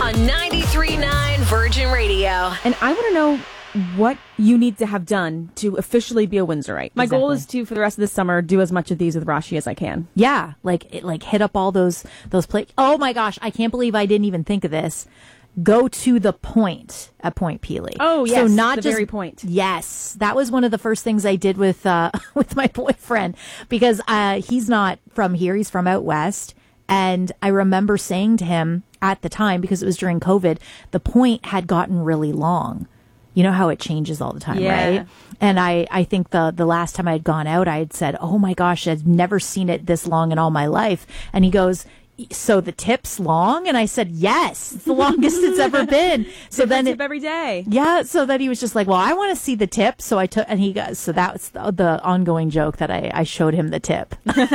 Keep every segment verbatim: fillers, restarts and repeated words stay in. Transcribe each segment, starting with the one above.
on ninety-three point nine Virgin Radio. And I want to know what you need to have done to officially be a Windsorite. My Exactly. goal is to, for the rest of the summer, do as much of these with Rashi as I can. Yeah, like it, like hit up all those those play. Oh my gosh, I can't believe I didn't even think of this. Go to the point at Point Peely. Oh, yes, so not the just very point. Yes, that was one of the first things I did with uh, with my boyfriend because uh, he's not from here; he's from out west. And I remember saying to him at the time, because it was during COVID, the point had gotten really long. You know how it changes all the time, Yeah. right? And I, I think the, the last time I had gone out, I had said, oh my gosh, I've never seen it this long in all my life. And he goes, so the tip's long? And I said, yes, it's the longest it's ever been. So then tip it, every day. yeah, so then he was just like, well, I want to see the tip. So I took, and he got, so that was the, the ongoing joke that I, I showed him the tip.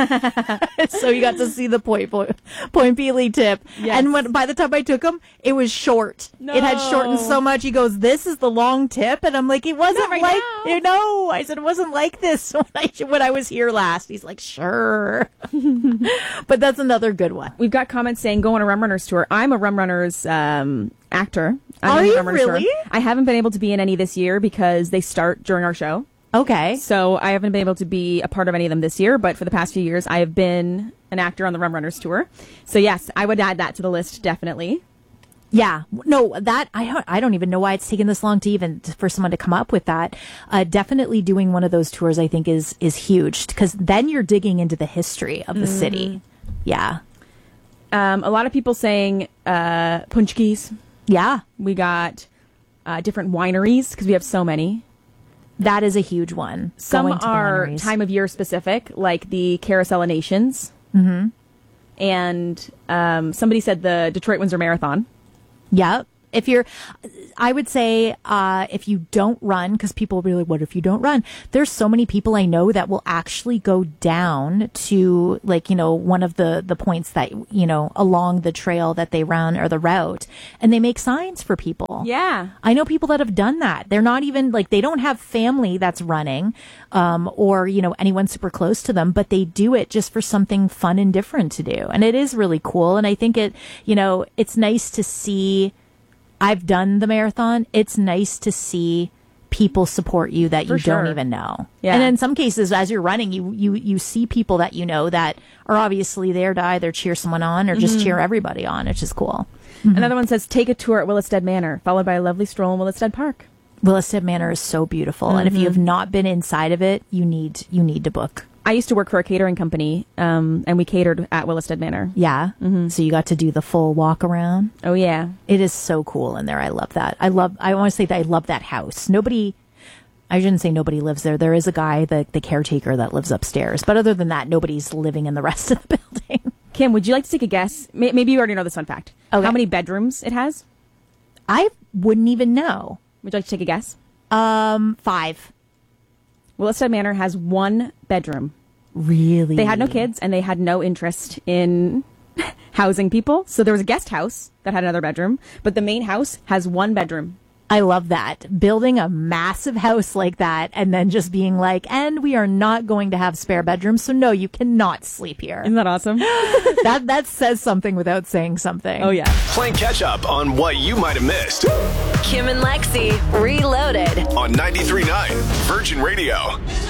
So he got to see the Point, Point, Point Peely tip. Yes. And when, by the time I took him, it was short. It had shortened so much. He goes, this is the long tip. And I'm like, it wasn't right like, now. you know, I said, it wasn't like this when I, when I was here last. He's like, sure. But that's another good one. We've got comments saying go on a Rum Runners tour. I'm a Rum Runners um, actor. I'm Are on the you Rum Runners really? tour. I haven't been able to be in any this year because they start during our show. Okay. So I haven't been able to be a part of any of them this year, but for the past few years, I have been an actor on the Rum Runners tour. So yes, I would add that to the list, definitely. Yeah, no, that I don't, I don't even know why it's taken this long to even for someone to come up with that. Uh, definitely doing one of those tours, I think, is is huge because then you're digging into the history of the city. Yeah, Um, a lot of people saying uh, punchkis. yeah, We got uh, different wineries because we have so many. that is a huge one. Some going to the are wineries. time of year specific, like the Carousel of Nations. Mm-hmm. And um, somebody said the Detroit Windsor Marathon. Yep. If you're, I would say, uh, if you don't run, because people will be like, what if you don't run? There's so many people I know that will actually go down to, like, you know, one of the, the points that, you know, along the trail that they run or the route, and they make signs for people. Yeah. I know people that have done that. They're not even, like, they don't have family that's running, um, or, you know, anyone super close to them, but they do it just for something fun and different to do. And it is really cool. And I think it, you know, it's nice to see. I've done the marathon. It's nice to see people support you that you For sure. don't even know. Yeah. And in some cases, as you're running, you, you, you see people that you know that are obviously there to either cheer someone on or just cheer everybody on, which is cool. Another one says take a tour at Willisted Manor, followed by a lovely stroll in Willisted Park. Willisted Manor is so beautiful. And if you have not been inside of it, you need, you need to book. I used to work for a catering company, um, and we catered at Willisted Manor. Yeah. So you got to do the full walk around. Oh, yeah. It is so cool in there. I love that. I love, I want to say that I love that house. Nobody, I shouldn't say nobody lives there. There is a guy, the, the caretaker that lives upstairs. But other than that, nobody's living in the rest of the building. Kim, would you like to take a guess? May- Maybe you already know this fun fact. Okay. How many bedrooms it has? I wouldn't even know. Would you like to take a guess? Um, five. Willisted Manor has one bedroom. Really? They had no kids, and they had no interest in housing people. So there was a guest house that had another bedroom, but the main house has one bedroom. I love that. Building a massive house like that and then just being like, and we are not going to have spare bedrooms, so no, you cannot sleep here. Isn't that awesome? that that says something without saying something. Oh, yeah. Playing catch up on what you might have missed Kim and Lexi, Reloaded. on ninety-three point nine Virgin Radio.